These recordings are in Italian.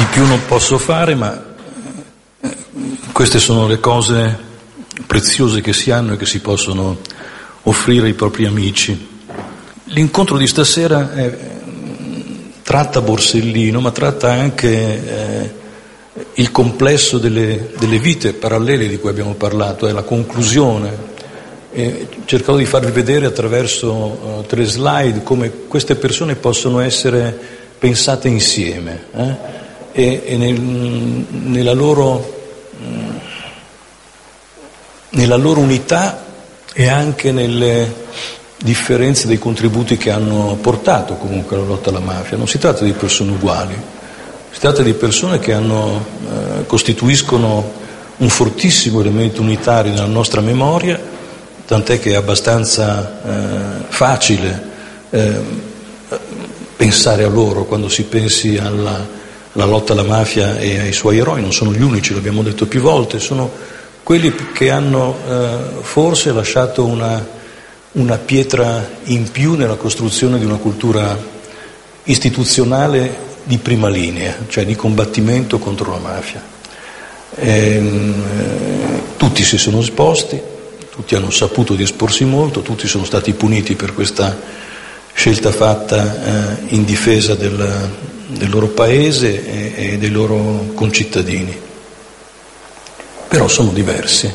più non posso fare, ma queste sono le cose preziose che si hanno e che si possono offrire ai propri amici. L'incontro di stasera tratta Borsellino, ma tratta anche il complesso delle vite parallele di cui abbiamo parlato, è la conclusione. Cercherò di farvi vedere attraverso 3 slide come queste persone possono essere pensate insieme e nella loro unità e anche nelle differenze dei contributi che hanno portato comunque alla lotta alla mafia. Non si tratta di persone uguali, si tratta di persone che costituiscono un fortissimo elemento unitario nella nostra memoria, tant'è che è abbastanza facile pensare a loro quando si pensi alla lotta alla mafia e ai suoi eroi. Non sono gli unici, l'abbiamo detto più volte, sono quelli che hanno forse lasciato una pietra in più nella costruzione di una cultura istituzionale di prima linea, cioè di combattimento contro la mafia. Tutti si sono esposti, tutti hanno saputo di esporsi molto, tutti sono stati puniti per questa scelta fatta in difesa del loro paese e dei loro concittadini. Però sono diversi,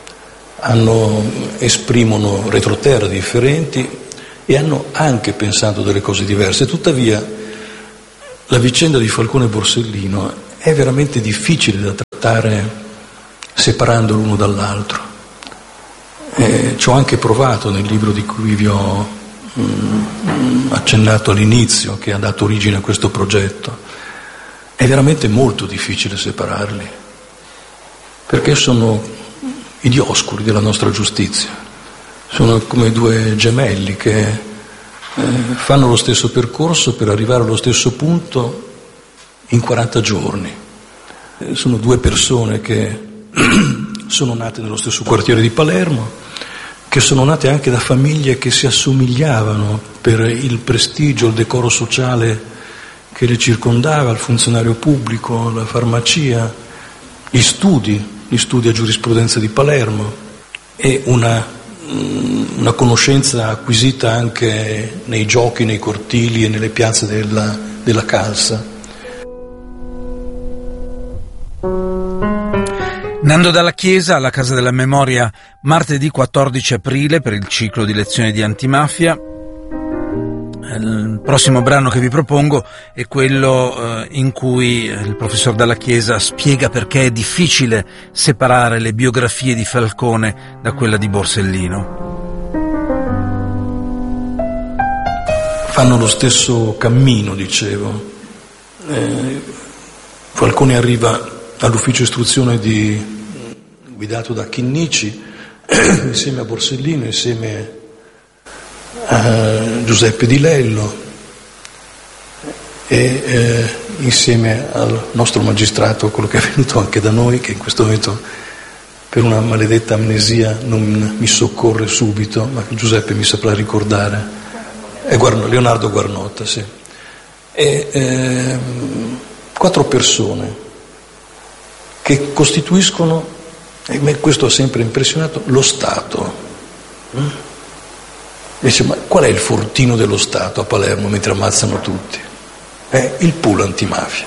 esprimono retroterra differenti e hanno anche pensato delle cose diverse. Tuttavia la vicenda di Falcone e Borsellino è veramente difficile da trattare separando l'uno dall'altro. Ci ho anche provato nel libro di cui vi ho accennato all'inizio, che ha dato origine a questo progetto. È veramente molto difficile separarli, perché sono i dioscuri della nostra giustizia, sono come 2 gemelli che fanno lo stesso percorso per arrivare allo stesso punto in 40 giorni. Sono 2 persone che sono nate nello stesso quartiere di Palermo, che sono nate anche da famiglie che si assomigliavano per il prestigio, il decoro sociale che le circondava, il funzionario pubblico, la farmacia, gli studi a giurisprudenza di Palermo e una conoscenza acquisita anche nei giochi, nei cortili e nelle piazze della Calza. Nando Dalla Chiesa alla Casa della Memoria martedì 14 aprile per il ciclo di lezioni di antimafia. Il prossimo brano che vi propongo è quello in cui il professor Dalla Chiesa spiega perché è difficile separare le biografie di Falcone da quella di Borsellino. Fanno lo stesso cammino, dicevo. Falcone arriva all'ufficio istruzione guidato da Chinnici, insieme a Borsellino, insieme a Giuseppe Di Lello e insieme al nostro magistrato, quello che è venuto anche da noi, che in questo momento per una maledetta amnesia non mi soccorre subito, ma che Giuseppe mi saprà ricordare, è Leonardo Guarnotta, sì. 4 persone che costituiscono, e me questo ha sempre impressionato, lo Stato. Dice, ma qual è il fortino dello Stato a Palermo mentre ammazzano tutti? È il pool antimafia.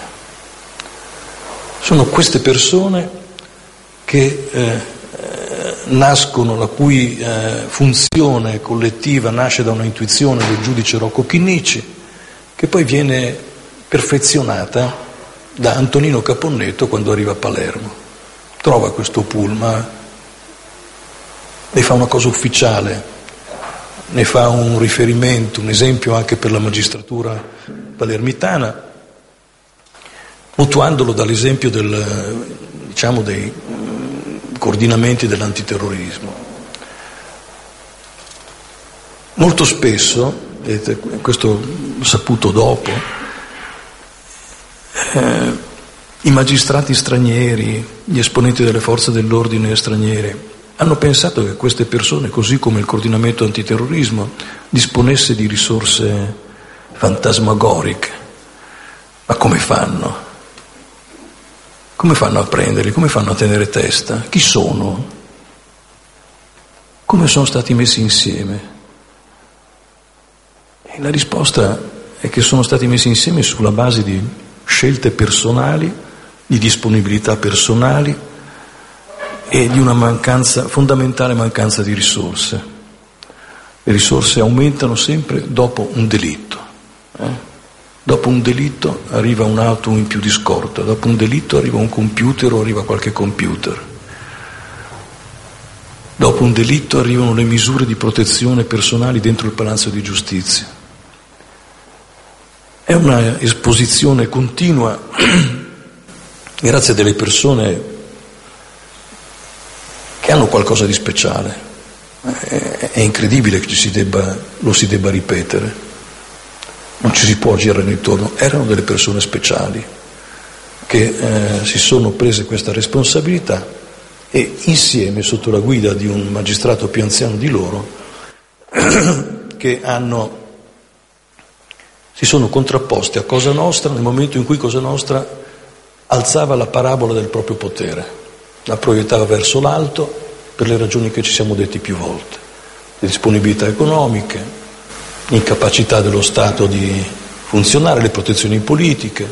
Sono queste persone che nascono, la cui funzione collettiva nasce da una intuizione del giudice Rocco Chinnici, che poi viene perfezionata da Antonino Caponnetto quando arriva a Palermo. Trova questo pool, ma ne fa una cosa ufficiale, ne fa un riferimento, un esempio anche per la magistratura palermitana, mutuandolo dall'esempio dei coordinamenti dell'antiterrorismo. Molto spesso, vedete, questo l'ho saputo dopo, i magistrati stranieri, gli esponenti delle forze dell'ordine stranieri hanno pensato che queste persone, così come il coordinamento antiterrorismo, disponesse di risorse fantasmagoriche. Ma come fanno? Come fanno a prenderli? Come fanno a tenere testa? Chi sono? Come sono stati messi insieme? E la risposta è che sono stati messi insieme sulla base di scelte personali, di disponibilità personali e di una fondamentale mancanza di risorse. Le risorse aumentano sempre dopo un delitto. Dopo un delitto arriva un'auto in più di scorta, dopo un delitto arriva un computer o arriva qualche computer. Dopo un delitto arrivano le misure di protezione personali dentro il Palazzo di Giustizia. È una esposizione continua, grazie a delle persone che hanno qualcosa di speciale. È incredibile che lo si debba ripetere, non ci si può girare intorno. Erano delle persone speciali che si sono prese questa responsabilità e insieme, sotto la guida di un magistrato più anziano di loro, che si sono contrapposti a Cosa Nostra nel momento in cui Cosa Nostra alzava la parabola del proprio potere, la proiettava verso l'alto per le ragioni che ci siamo detti più volte: le disponibilità economiche, l'incapacità dello Stato di funzionare, le protezioni politiche,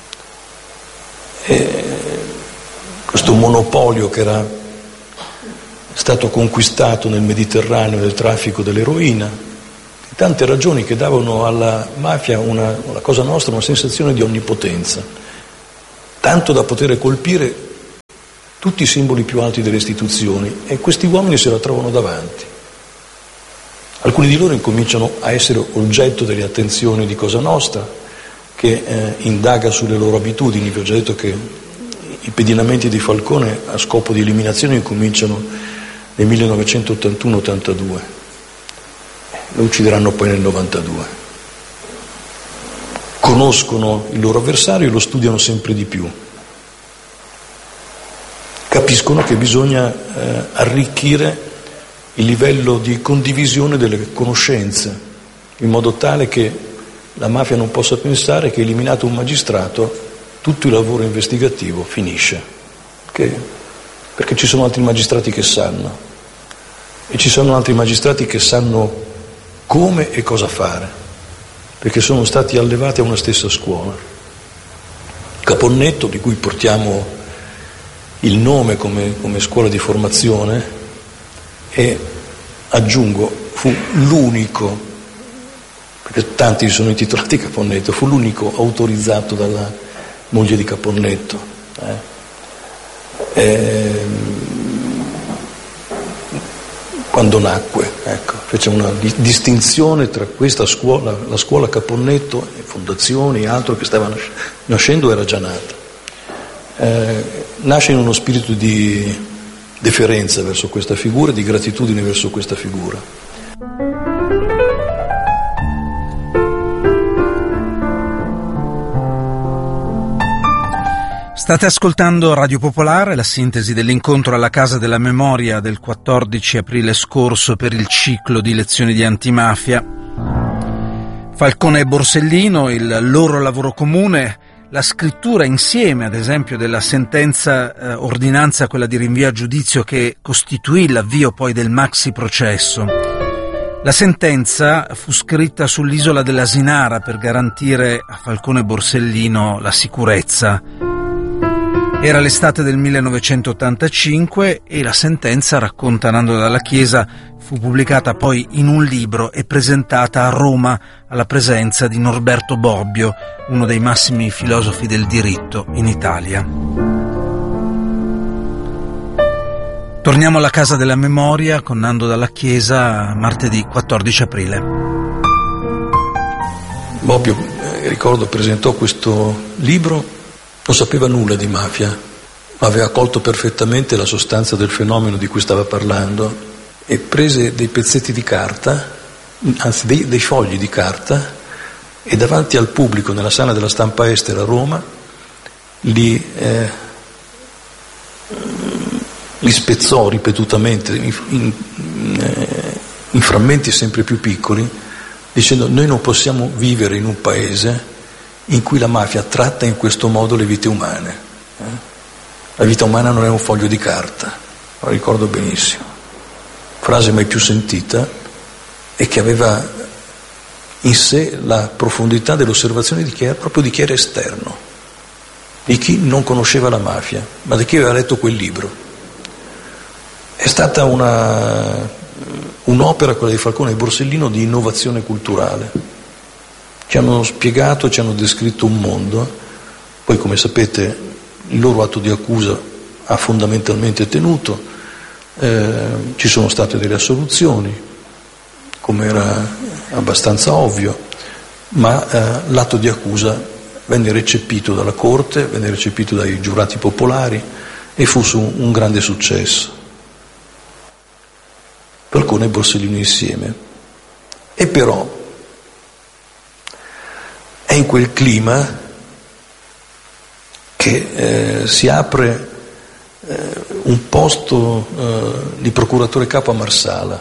e questo monopolio che era stato conquistato nel Mediterraneo del traffico dell'eroina, tante ragioni che davano alla mafia, alla Cosa Nostra, una sensazione di onnipotenza, tanto da poter colpire tutti i simboli più alti delle istituzioni, e questi uomini se la trovano davanti. Alcuni di loro incominciano a essere oggetto delle attenzioni di Cosa Nostra, che indaga sulle loro abitudini. Vi ho già detto che i pedinamenti di Falcone a scopo di eliminazione incominciano nel 1981-82. Lo uccideranno poi nel 92. Conoscono il loro avversario e lo studiano sempre di più. Capiscono che bisogna arricchire il livello di condivisione delle conoscenze, in modo tale che la mafia non possa pensare che, eliminato un magistrato, tutto il lavoro investigativo finisce. Perché ci sono altri magistrati che sanno, e ci sono altri magistrati che sanno come e cosa fare, perché sono stati allevati a una stessa scuola. Caponnetto, di cui portiamo il nome come scuola di formazione, e aggiungo, fu l'unico, perché tanti si sono intitolati Caponnetto, fu l'unico autorizzato dalla moglie di Caponnetto. Quando nacque, fece una distinzione tra questa scuola, la scuola Caponnetto, e fondazioni e altro che stava nascendo, era già nata. Nasce in uno spirito di deferenza verso questa figura, di gratitudine verso questa figura. State ascoltando Radio Popolare, la sintesi dell'incontro alla Casa della Memoria del 14 aprile scorso per il ciclo di lezioni di antimafia. Falcone e Borsellino, il loro lavoro comune, la scrittura insieme, ad esempio, della sentenza ordinanza, quella di rinvio a giudizio che costituì l'avvio poi del maxi processo. La sentenza fu scritta sull'isola dell'Asinara per garantire a Falcone e Borsellino la sicurezza. Era l'estate del 1985 e la sentenza, racconta Nando Dalla Chiesa, fu pubblicata poi in un libro e presentata a Roma alla presenza di Norberto Bobbio, uno dei massimi filosofi del diritto in Italia. Torniamo alla Casa della Memoria con Nando Dalla Chiesa, martedì 14 aprile. Bobbio, ricordo, presentò questo libro. Non sapeva nulla di mafia, ma aveva colto perfettamente la sostanza del fenomeno di cui stava parlando, e prese dei pezzetti di carta, anzi dei fogli di carta, e davanti al pubblico nella sala della stampa estera a Roma li spezzò ripetutamente in frammenti sempre più piccoli, dicendo: noi non possiamo vivere in un paese in cui la mafia tratta in questo modo le vite umane. La vita umana non è un foglio di carta, lo ricordo benissimo. Frase mai più sentita e che aveva in sé la profondità dell'osservazione di chi era esterno, di chi non conosceva la mafia, ma di chi aveva letto quel libro. È stata un'opera, quella di Falcone e Borsellino, di innovazione culturale. Ci hanno spiegato, ci hanno descritto un mondo. Poi, come sapete, il loro atto di accusa ha fondamentalmente tenuto, ci sono state delle assoluzioni, come era abbastanza ovvio, ma l'atto di accusa venne recepito dalla Corte, venne recepito dai giurati popolari e fu un grande successo. Falcone e Borsellino insieme. E però è in quel clima che si apre un posto di procuratore capo a Marsala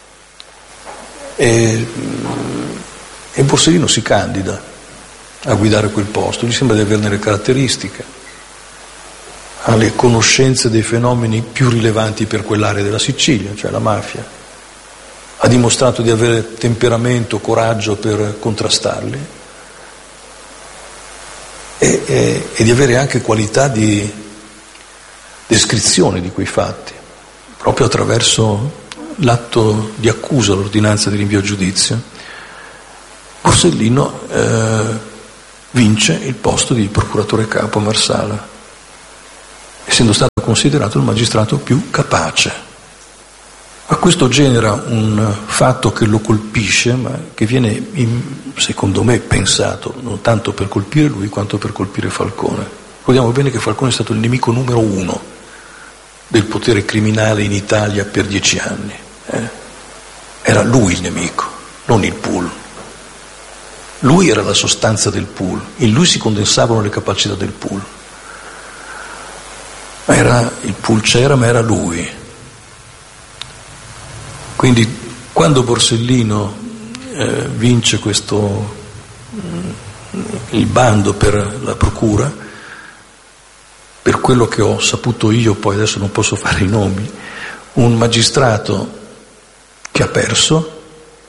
e Borsellino si candida a guidare quel posto. Gli sembra di averne le caratteristiche, ha le conoscenze dei fenomeni più rilevanti per quell'area della Sicilia, cioè la mafia, ha dimostrato di avere temperamento, coraggio per contrastarli e di avere anche qualità di descrizione di quei fatti, proprio attraverso l'atto di accusa, l'ordinanza di rinvio a giudizio. Borsellino vince il posto di procuratore capo a Marsala, essendo stato considerato il magistrato più capace. Ma questo genera un fatto che lo colpisce, ma che viene, secondo me, pensato non tanto per colpire lui quanto per colpire Falcone. Ricordiamo bene che Falcone è stato il nemico numero 1 del potere criminale in Italia per 10 anni. Era lui il nemico, non il pool. Lui era la sostanza del pool, in lui si condensavano le capacità del pool. Il pool c'era, ma era lui. Quindi quando Borsellino vince il bando per la procura, per quello che ho saputo io, poi adesso non posso fare i nomi, un magistrato che ha perso,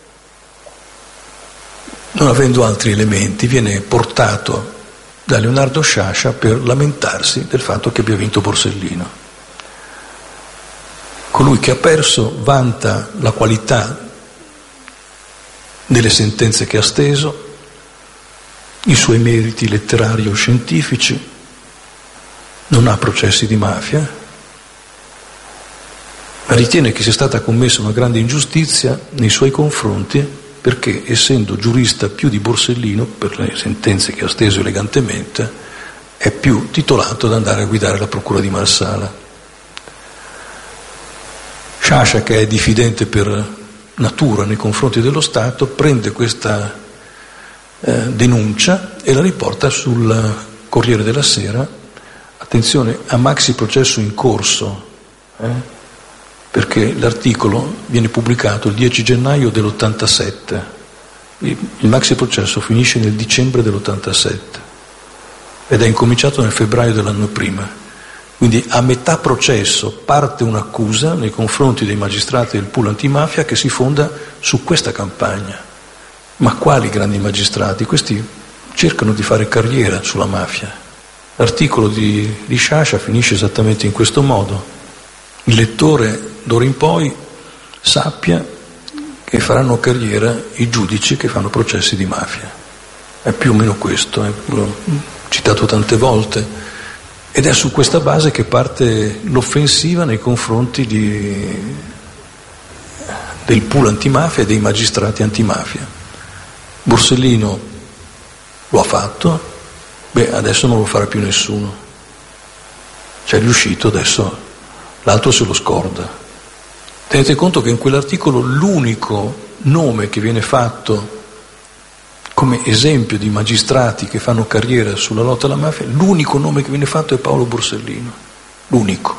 non avendo altri elementi, viene portato da Leonardo Sciascia per lamentarsi del fatto che abbia vinto Borsellino. Colui che ha perso vanta la qualità delle sentenze che ha steso, i suoi meriti letterari o scientifici, non ha processi di mafia, ma ritiene che sia stata commessa una grande ingiustizia nei suoi confronti perché, essendo giurista più di Borsellino, per le sentenze che ha steso elegantemente, è più titolato ad andare a guidare la procura di Marsala. Sciascia, che è diffidente per natura nei confronti dello Stato, prende questa denuncia e la riporta sul Corriere della Sera. Attenzione, a maxi processo in corso, perché l'articolo viene pubblicato il 10 gennaio dell'87, il maxi processo finisce nel dicembre dell'87 ed è incominciato nel febbraio dell'anno prima. Quindi a metà processo parte un'accusa nei confronti dei magistrati del pool antimafia che si fonda su questa campagna. Ma quali grandi magistrati? Questi cercano di fare carriera sulla mafia. L'articolo di Sciascia finisce esattamente in questo modo. Il lettore d'ora in poi sappia che faranno carriera i giudici che fanno processi di mafia. È più o meno questo, l'ho citato tante volte. Ed è su questa base che parte l'offensiva nei confronti del pool antimafia e dei magistrati antimafia. Borsellino lo ha fatto, adesso non lo farà più nessuno. C'è riuscito, adesso l'altro se lo scorda. Tenete conto che in quell'articolo l'unico nome che viene fatto come esempio di magistrati che fanno carriera sulla lotta alla mafia, l'unico nome che viene fatto è Paolo Borsellino, l'unico.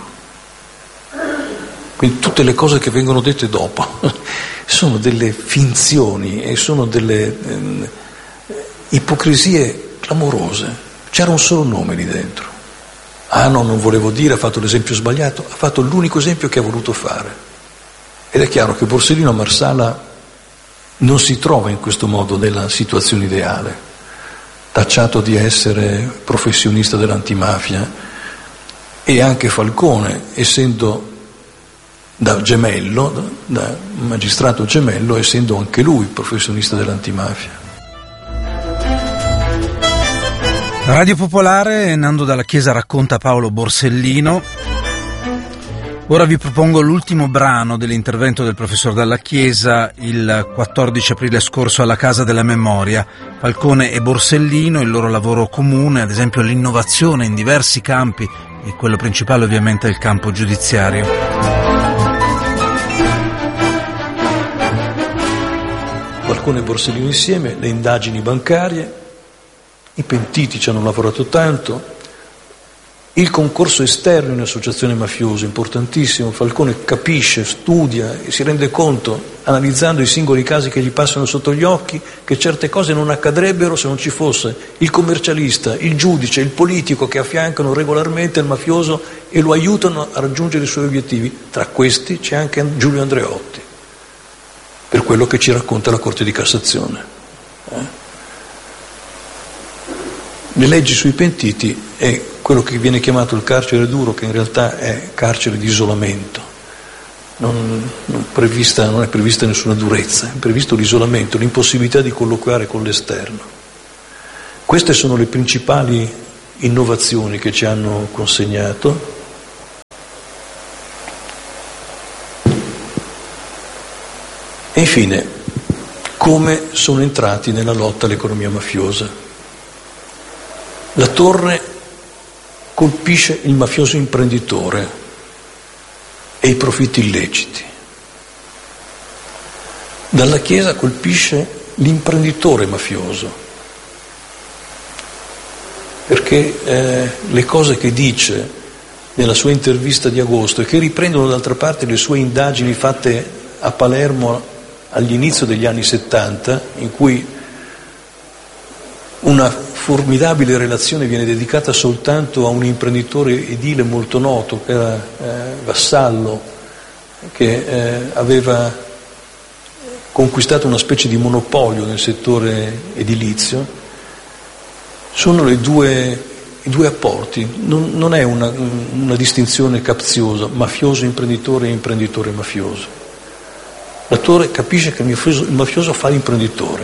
Quindi tutte le cose che vengono dette dopo sono delle finzioni e sono delle ipocrisie clamorose. C'era un solo nome lì dentro, Ah no, non volevo dire, ha fatto l'esempio sbagliato, ha fatto l'unico esempio che ha voluto fare. Ed è chiaro che Borsellino a Marsala non si trova in questo modo nella situazione ideale, tacciato di essere professionista dell'antimafia, e anche Falcone, essendo da gemello, da magistrato gemello, essendo anche lui professionista dell'antimafia. Radio Popolare, Nando Dalla Chiesa racconta Paolo Borsellino. Ora vi propongo l'ultimo brano dell'intervento del professor Dalla Chiesa il 14 aprile scorso alla Casa della Memoria. Falcone e Borsellino, il loro lavoro comune, ad esempio l'innovazione in diversi campi, e quello principale ovviamente è il campo giudiziario. Falcone e Borsellino insieme, le indagini bancarie, i pentiti ci hanno lavorato tanto, il concorso esterno in associazione mafiosa, importantissimo. Falcone capisce, studia e si rende conto, analizzando i singoli casi che gli passano sotto gli occhi, che certe cose non accadrebbero se non ci fosse il commercialista, il giudice, il politico che affiancano regolarmente il mafioso e lo aiutano a raggiungere i suoi obiettivi. Tra questi c'è anche Giulio Andreotti, per quello che ci racconta la Corte di Cassazione. Le leggi sui pentiti è quello che viene chiamato il carcere duro, che in realtà è carcere di isolamento. Non è prevista nessuna durezza, è previsto l'isolamento, l'impossibilità di colloquiare con l'esterno. Queste sono le principali innovazioni che ci hanno consegnato. E infine, come sono entrati nella lotta all'economia mafiosa. La Torre colpisce il mafioso imprenditore e i profitti illeciti. Dalla Chiesa colpisce l'imprenditore mafioso, perché le cose che dice nella sua intervista di agosto e che riprendono d'altra parte le sue indagini fatte a Palermo all'inizio degli anni 70, in cui una formidabile relazione viene dedicata soltanto a un imprenditore edile molto noto, che era Vassallo, che aveva conquistato una specie di monopolio nel settore edilizio. Sono i due apporti, non è una distinzione capziosa, mafioso imprenditore e imprenditore mafioso. L'attore capisce che il mafioso fa l'imprenditore,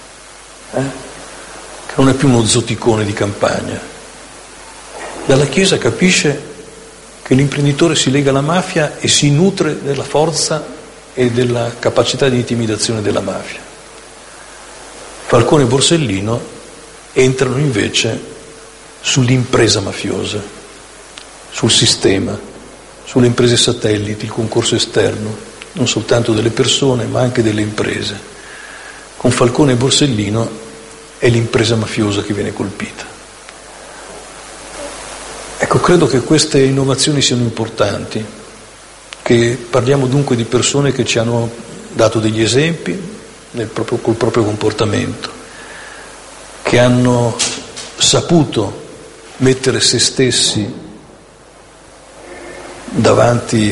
che non è più uno zoticone di campagna. Dalla Chiesa capisce che l'imprenditore si lega alla mafia e si nutre della forza e della capacità di intimidazione della mafia. Falcone e Borsellino entrano invece sull'impresa mafiosa, sul sistema, sulle imprese satelliti, il concorso esterno, non soltanto delle persone ma anche delle imprese. Con Falcone e Borsellino è l'impresa mafiosa che viene colpita. Ecco, credo che queste innovazioni siano importanti, che parliamo dunque di persone che ci hanno dato degli esempi col proprio comportamento, che hanno saputo mettere se stessi davanti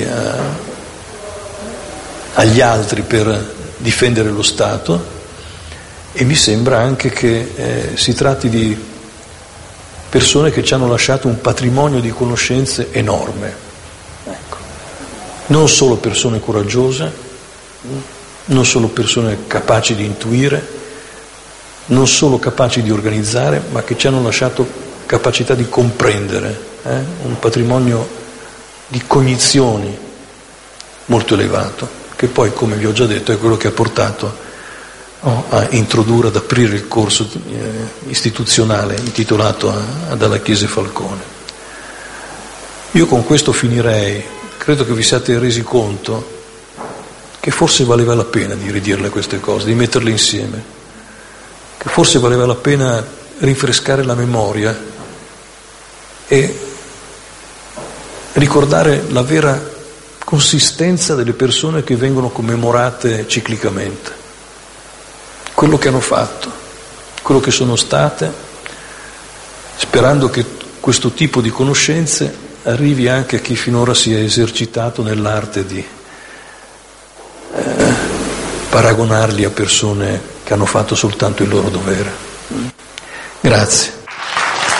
agli altri per difendere lo Stato, e mi sembra anche che si tratti di persone che ci hanno lasciato un patrimonio di conoscenze enorme. Ecco. Non solo persone coraggiose, non solo persone capaci di intuire, non solo capaci di organizzare, ma che ci hanno lasciato capacità di comprendere, un patrimonio di cognizioni molto elevato, che poi, come vi ho già detto, è quello che ha portato a introdurre, ad aprire il corso istituzionale intitolato Dalla Chiesa e Falcone. Io con questo finirei. Credo che vi siate resi conto che forse valeva la pena di ridirle queste cose, di metterle insieme, che forse valeva la pena rinfrescare la memoria e ricordare la vera consistenza delle persone che vengono commemorate ciclicamente, quello che hanno fatto, quello che sono state, sperando che questo tipo di conoscenze arrivi anche a chi finora si è esercitato nell'arte di paragonarli a persone che hanno fatto soltanto il loro dovere. Grazie.